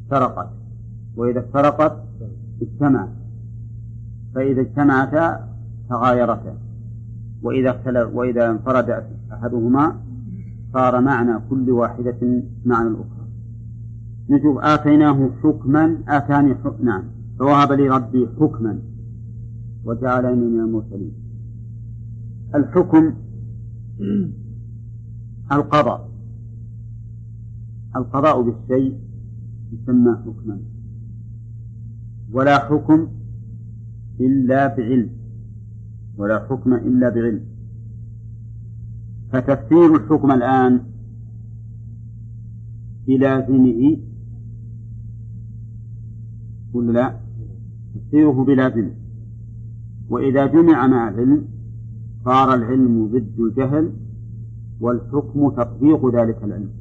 افترقت، وإذا افترقت اجتمعت، فإذا اجتمعتا تغايرتا، وإذا انفرد أحدهما صار معنى كل واحدة معنى الأخرى. نشوف آتيناه حكما آتاني نعم فوهب لي ربي حكما وجعلني من المرسلين. الحكم القضاء بالشيء يسمى حكما، ولا حكم إلا بعلم، فتفسير الحكم الآن بلازمه ولا لا؟ تفسيره بلازمه، وإذا جمع مع العلم صار العلم ضد الجهل، والحكم تطبيق ذلك العلم.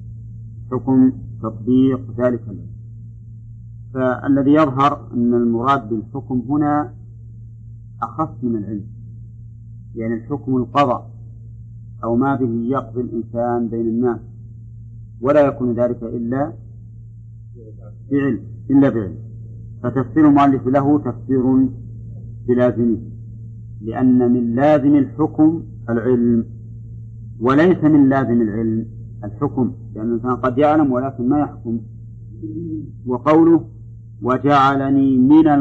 فالذي يظهر أن المراد بالحكم هنا أخص من العلم، يعني الحكم القضاء أو ما به يقضي الإنسان بين الناس، ولا يكون ذلك إلا بعلم. فتفسير المؤلف له تفسير بلازمه، لأن من لازم الحكم العلم، وليس من لازم العلم الحكم، لأن الإنسان قد يعلم ولكن ما يحكم. وقوله وجعلني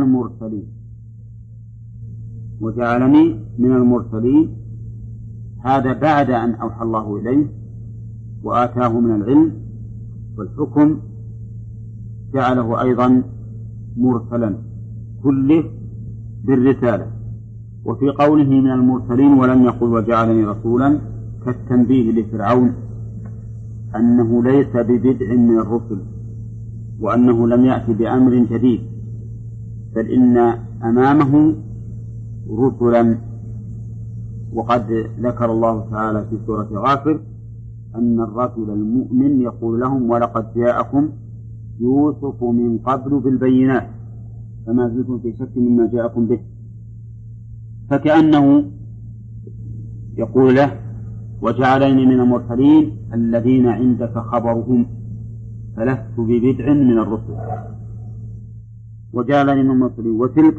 من المرسلين هذا بعد أن أوحى الله إليه وآتاه من العلم والحكم، جعله أيضا مرسلا كله بالرسالة. وفي قوله من المرسلين ولم يقل وجعلني رسولا كالتنبيه لفرعون أنه ليس ببدع من الرسل، وأنه لم يأتي بأمر جديد، بل إن أمامه رسلا. وقد ذكر الله تعالى في سورة غافر أن الرسول المؤمن يقول لهم ولقد جاءكم يوسف من قبل بالبينات فما زلتم في شك مما جاءكم به، فكأنه يقول له وجعلني من المرسلين الذين عندك خبرهم فلست ببدع من الرسل. وجعلني من المرسلين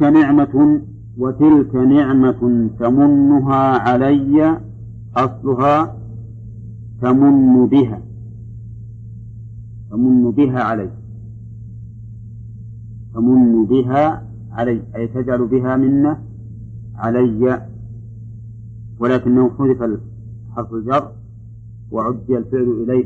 وتلك نعمة تمنها علي، أصلها تمن بها علي أي تجعل بها منة علي، ولكنه حذف حرف الجر وعدي الفعل إليه،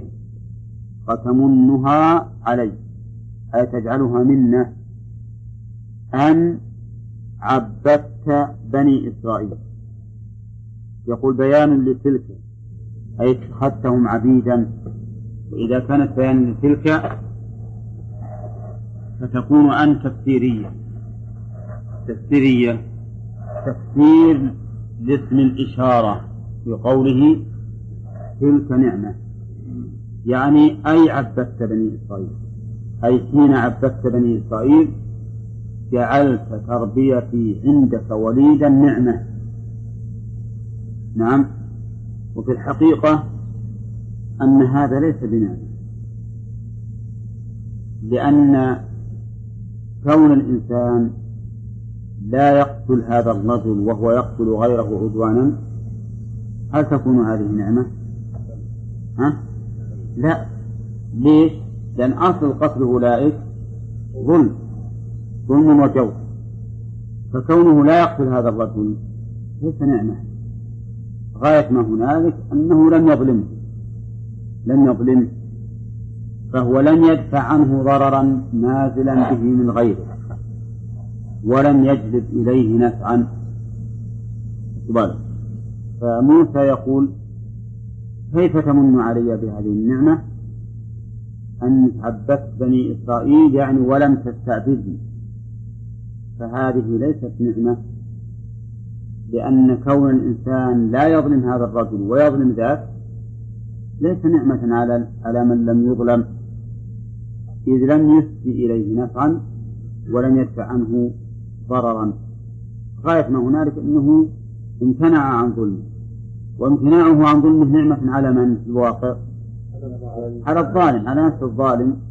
فتمنها علي أي تجعلها منة أن عبدت بني إسرائيل. يقول بيان لتلك أي اتخذتهم عبيدا، وإذا كانت بيان لتلك فتكون أن تفسيرية تفسير لاسم الإشارة في قوله تلك نعمة، يعني أي عبدت بني إسرائيل، أي حين عبدت بني إسرائيل جعلت تربيتي عندك وليدا نعمة. نعم. وفي الحقيقة أن هذا ليس بنعمة، لأن كون الإنسان لا يقتل هذا الرجل وهو يقتل غيره عدوانا، هل تكون هذه نعمة؟ لا. ليش؟ لأن أصل قتل أولئك ظلم وجور، فكونه لا يقتل هذا الرجل ليس نعمة. غاية ما هنالك أنه لم يظلمه، فهو لم يدفع عنه ضررا نازلا به من غيره، ولم يجلب إليه نفعا. فموسى يقول كيف تمن علي بهذه النعمة أن عبدت بني إسرائيل، يعني ولم تستعبدني، فهذه ليست نعمة، لأن كون الإنسان لا يظلم هذا الرجل ويظلم ذاك ليس نعمة على من لم يظلم، إذ لم يسدي إليه نفعا ولم يدفع عنه ضررا. غاية ما هنالك أنه امتنع عن ظلمه، وامتناعه عن ظلمه نعمة على من في الواقع؟ على الظالم، على نفس الظالم